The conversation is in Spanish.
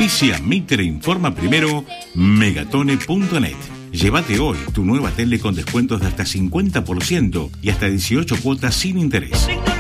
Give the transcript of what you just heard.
Auspicia Mitre Informa Primero, Megatone.net. Llévate hoy tu nueva tele con descuentos de hasta 50% y hasta 18 cuotas sin interés.